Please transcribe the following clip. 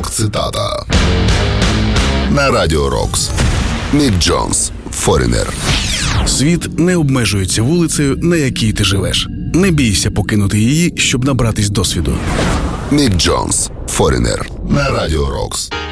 Рок-цитата. На Радіо Рокс. Мік Джонс, Foreigner. Світ не обмежується вулицею, на якій ти живеш. Не бійся покинути її, щоб набратись досвіду. Мік Джонс, Foreigner. На Радіо Рокс.